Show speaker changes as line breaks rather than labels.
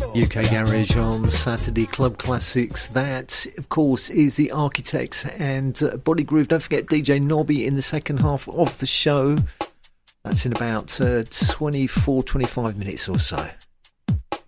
UK Garage on Saturday Club Classics. That, of course, is the Architects and Body Groove. Don't forget DJ Nobby in the second half of the show. That's in about 24, 25 minutes or so.